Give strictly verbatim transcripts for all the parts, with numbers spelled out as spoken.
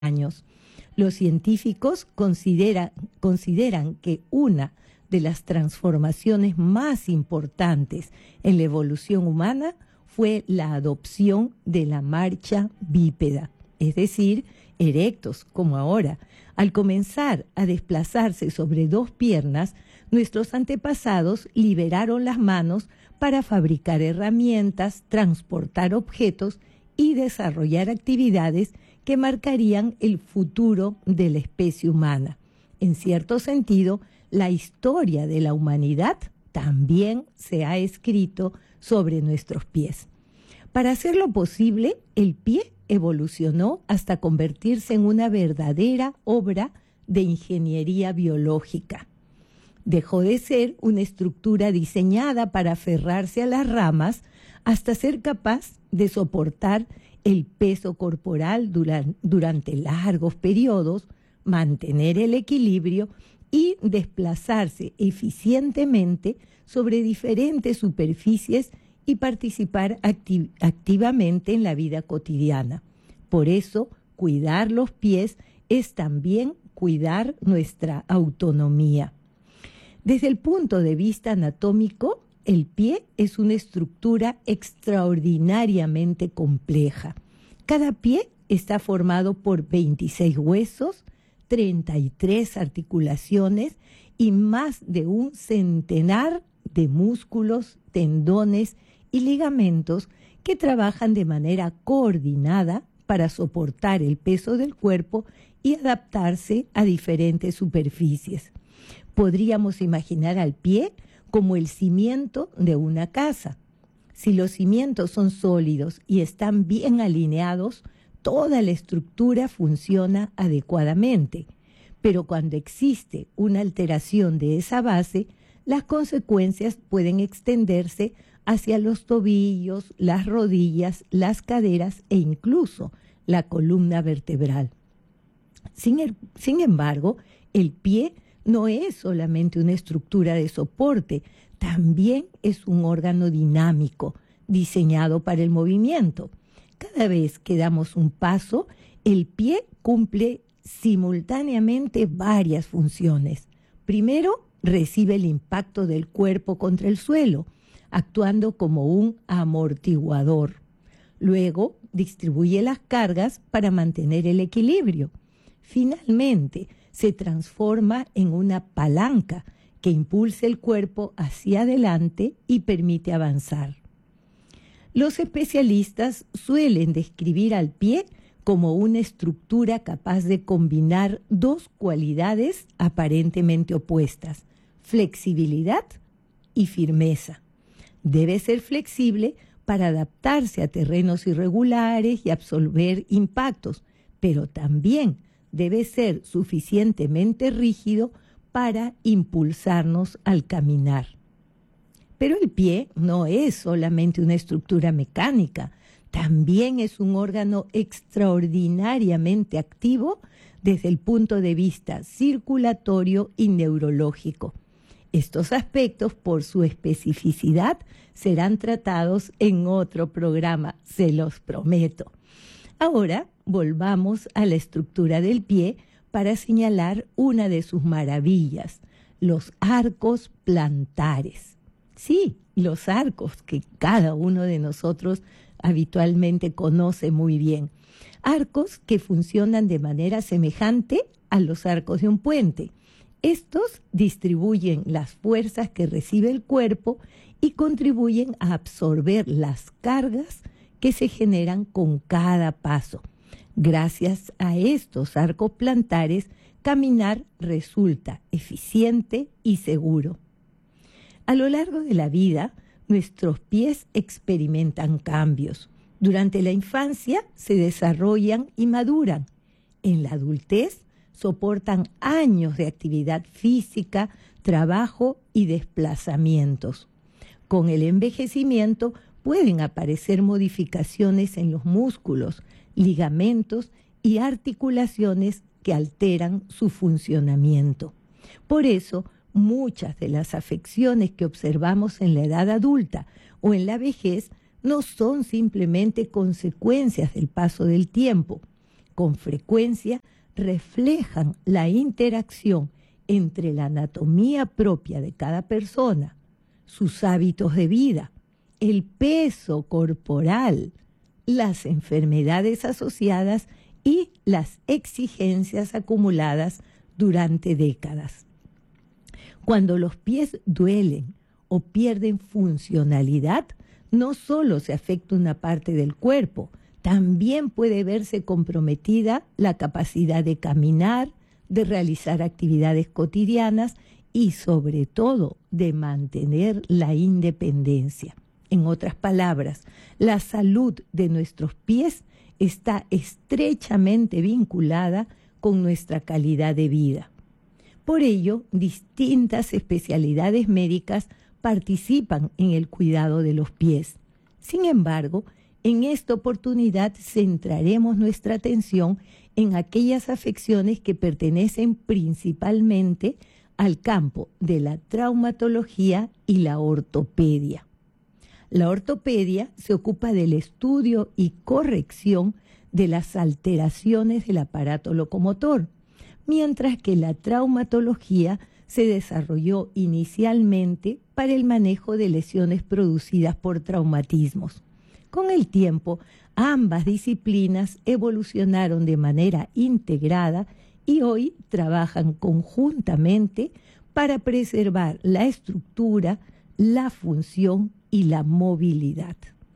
años. Los científicos considera, consideran que una de las transformaciones más importantes en la evolución humana fue la adopción de la marcha bípeda, es decir, erectos como ahora. Al comenzar a desplazarse sobre dos piernas, nuestros antepasados liberaron las manos para fabricar herramientas, transportar objetos y desarrollar actividades que marcarían el futuro de la especie humana. En cierto sentido, la historia de la humanidad también se ha escrito sobre nuestros pies. Para hacerlo posible, el pie evolucionó hasta convertirse en una verdadera obra de ingeniería biológica. Dejó de ser una estructura diseñada para aferrarse a las ramas hasta ser capaz de soportar el peso corporal duran- durante largos periodos, mantener el equilibrio y desplazarse eficientemente sobre diferentes superficies y participar acti- activamente en la vida cotidiana. Por eso, cuidar los pies es también cuidar nuestra autonomía. Desde el punto de vista anatómico, el pie es una estructura extraordinariamente compleja. Cada pie está formado por veintiséis huesos, treinta y tres articulaciones y más de un centenar de músculos, tendones y ligamentos que trabajan de manera coordinada para soportar el peso del cuerpo y adaptarse a diferentes superficies. Podríamos imaginar al pie como el cimiento de una casa. Si los cimientos son sólidos y están bien alineados, toda la estructura funciona adecuadamente. Pero cuando existe una alteración de esa base, las consecuencias pueden extenderse hacia los tobillos, las rodillas, las caderas e incluso la columna vertebral. Sin, el, sin embargo, el pie no es solamente una estructura de soporte, también es un órgano dinámico, diseñado para el movimiento. Cada vez que damos un paso, el pie cumple simultáneamente varias funciones. Primero, recibe el impacto del cuerpo contra el suelo, actuando como un amortiguador. Luego, distribuye las cargas para mantener el equilibrio. Finalmente, se transforma en una palanca que impulsa el cuerpo hacia adelante y permite avanzar. Los especialistas suelen describir al pie como una estructura capaz de combinar dos cualidades aparentemente opuestas, flexibilidad y firmeza. Debe ser flexible para adaptarse a terrenos irregulares y absorber impactos, pero también debe ser suficientemente rígido para impulsarnos al caminar. Pero el pie no es solamente una estructura mecánica, también es un órgano extraordinariamente activo desde el punto de vista circulatorio y neurológico. Estos aspectos, por su especificidad, serán tratados en otro programa, se los prometo. Ahora volvamos a la estructura del pie para señalar una de sus maravillas, los arcos plantares. Sí, los arcos que cada uno de nosotros habitualmente conoce muy bien. Arcos que funcionan de manera semejante a los arcos de un puente. Estos distribuyen las fuerzas que recibe el cuerpo y contribuyen a absorber las cargas que se generan con cada paso. Gracias a estos arcos plantares, caminar resulta eficiente y seguro. A lo largo de la vida, nuestros pies experimentan cambios. Durante la infancia se desarrollan y maduran. En la adultez soportan años de actividad física, trabajo y desplazamientos. Con el envejecimiento pueden aparecer modificaciones en los músculos, ligamentos y articulaciones que alteran su funcionamiento. Por eso, muchas de las afecciones que observamos en la edad adulta o en la vejez no son simplemente consecuencias del paso del tiempo. con frecuencia reflejan la interacción entre la anatomía propia de cada persona, sus hábitos de vida, el peso corporal, las enfermedades asociadas y las exigencias acumuladas durante décadas. Cuando los pies duelen o pierden funcionalidad, no solo se afecta una parte del cuerpo, también puede verse comprometida la capacidad de caminar, de realizar actividades cotidianas y sobre todo de mantener la independencia. En otras palabras, la salud de nuestros pies está estrechamente vinculada con nuestra calidad de vida. Por ello, distintas especialidades médicas participan en el cuidado de los pies. Sin embargo, en esta oportunidad centraremos nuestra atención en aquellas afecciones que pertenecen principalmente al campo de la traumatología y la ortopedia. La ortopedia se ocupa del estudio y corrección de las alteraciones del aparato locomotor, mientras que la traumatología se desarrolló inicialmente para el manejo de lesiones producidas por traumatismos. Con el tiempo, ambas disciplinas evolucionaron de manera integrada y hoy trabajan conjuntamente para preservar la estructura, la función y la movilidad.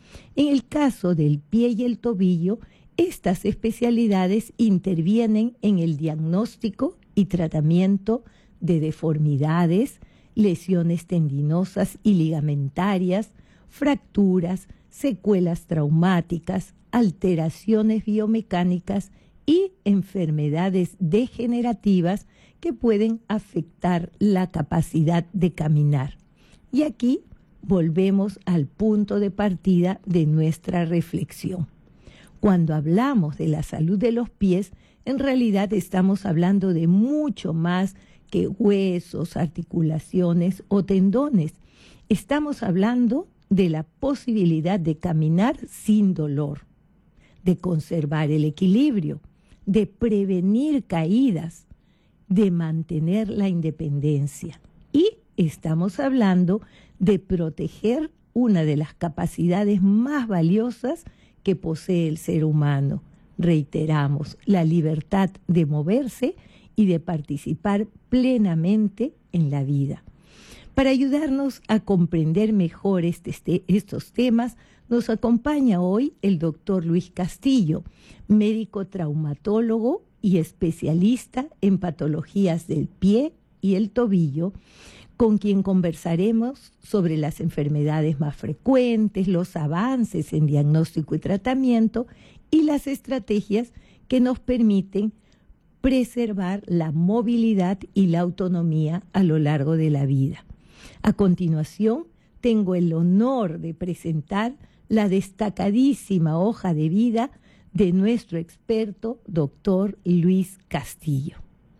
En el caso del pie y el tobillo, estas especialidades intervienen en el diagnóstico y tratamiento de deformidades, lesiones tendinosas y ligamentarias, fracturas, secuelas traumáticas, alteraciones biomecánicas y enfermedades degenerativas que pueden afectar la capacidad de caminar. Y aquí volvemos al punto de partida de nuestra reflexión. Cuando hablamos de la salud de los pies, en realidad estamos hablando de mucho más que huesos, articulaciones o tendones. Estamos hablando de la posibilidad de caminar sin dolor, de conservar el equilibrio, de prevenir caídas, de mantener la independencia. Y estamos hablando de proteger una de las capacidades más valiosas que posee el ser humano. Reiteramos, la libertad de moverse y de participar plenamente en la vida. Para ayudarnos a comprender mejor este, este, estos temas, nos acompaña hoy el doctor Luis Castillo, médico traumatólogo y especialista en patologías del pie y el tobillo, con quien conversaremos sobre las enfermedades más frecuentes, los avances en diagnóstico y tratamiento y las estrategias que nos permiten preservar la movilidad y la autonomía a lo largo de la vida. A continuación, tengo el honor de presentar la destacadísima hoja de vida de nuestro experto, doctor Luis Castillo.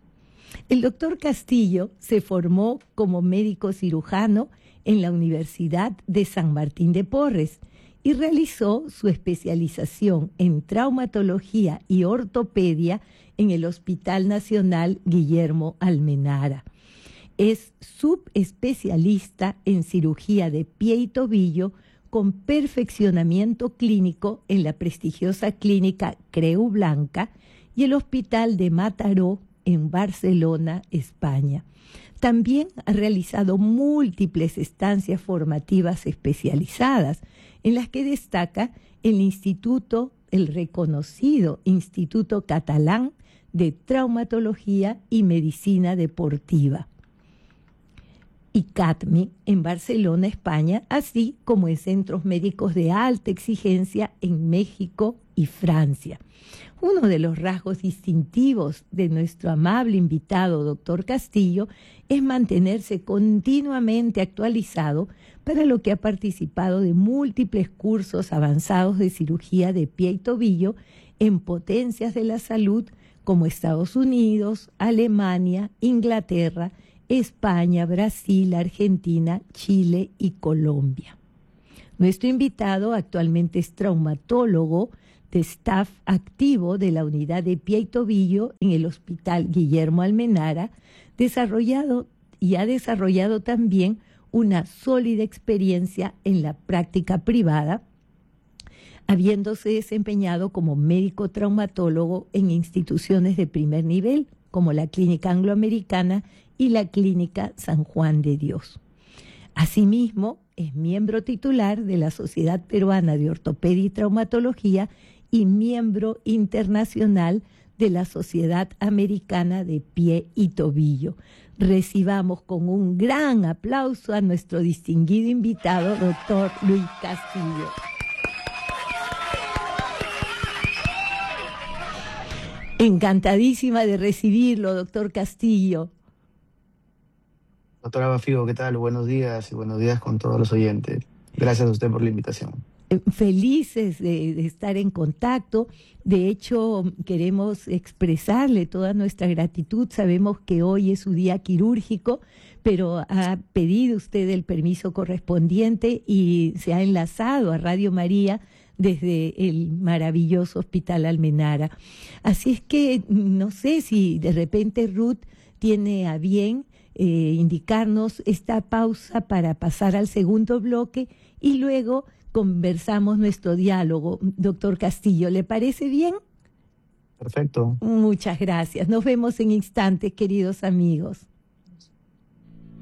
El doctor Castillo se formó como médico cirujano en la Universidad de San Martín de Porres y realizó su especialización en traumatología y ortopedia en el Hospital Nacional Guillermo Almenara. Es subespecialista en cirugía de pie y tobillo con perfeccionamiento clínico en la prestigiosa clínica Creu Blanca y el Hospital de Mataró en Barcelona, España. También ha realizado múltiples estancias formativas especializadas, en las que destaca el Instituto, el reconocido Instituto Catalán de Traumatología y Medicina Deportiva, I C A T M I, en Barcelona, España, así como en centros médicos de alta exigencia en México y Francia. Uno de los rasgos distintivos de nuestro amable invitado, doctor Castillo, es mantenerse continuamente actualizado, para lo que ha participado de múltiples cursos avanzados de cirugía de pie y tobillo en potencias de la salud como Estados Unidos, Alemania, Inglaterra, España, Brasil, Argentina, Chile y Colombia. Nuestro invitado actualmente es traumatólogo, de staff activo de la unidad de pie y tobillo en el Hospital Guillermo Almenara, desarrollado y ha desarrollado también una sólida experiencia en la práctica privada, habiéndose desempeñado como médico traumatólogo en instituciones de primer nivel, como la Clínica Angloamericana y la Clínica San Juan de Dios. Asimismo, es miembro titular de la Sociedad Peruana de Ortopedia y Traumatología y miembro internacional de la Sociedad Americana de Pie y Tobillo. Recibamos con un gran aplauso a nuestro distinguido invitado, doctor Luis Castillo. Encantadísima de recibirlo, doctor Castillo. Doctora Bafigo, ¿qué tal? Buenos días y buenos días con todos los oyentes. Gracias a usted por la invitación. Felices de, de estar en contacto. De hecho, queremos expresarle toda nuestra gratitud. Sabemos que hoy es su día quirúrgico, pero ha pedido usted el permiso correspondiente y se ha enlazado a Radio María desde el maravilloso Hospital Almenara. Así es que no sé si de repente Ruth tiene a bien eh, indicarnos esta pausa para pasar al segundo bloque y luego conversamos nuestro diálogo. Doctor Castillo, ¿le parece bien? Perfecto. Muchas gracias. Nos vemos en instantes, queridos amigos.